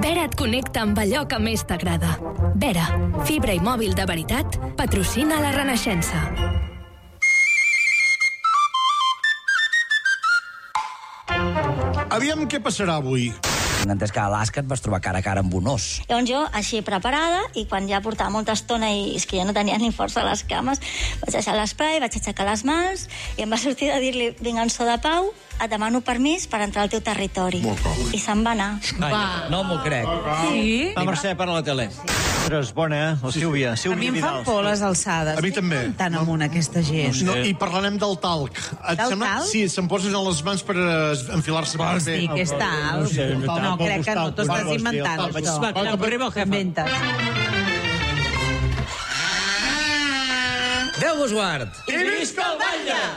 Vera et connecta amb allò que més t'agrada. Vera, fibra i mòbil de veritat, patrocina la Renaixença. Aviam què passarà avui. Tinc entès que a Alaska et vas trobar cara a cara amb un os. Llavors jo, així preparada, i quan ja portava molta estona i és que ja no tenia ni força a les cames, vaig deixar l'esprai, vaig aixecar les mans i em va sortir de dir-li, vinga, en so de pau, et demano permís per entrar al teu territori. I se'n va anar. No m'ho crec. Sí? La Mercè per la tele. Però és bona, la Sílvia. A mi em fan por les alçades. A mi també. Tan amunt aquesta gent. No, i parlarem del talc. Et Del sembla? talc? Sí, se'n posen a les mans per enfilar-se per bé. Sí, que és talc. No, crec que no, t'ho estàs inventant, això. Va, que arriba el jefe. Inventes. Déu vos guard! I visca el batlle!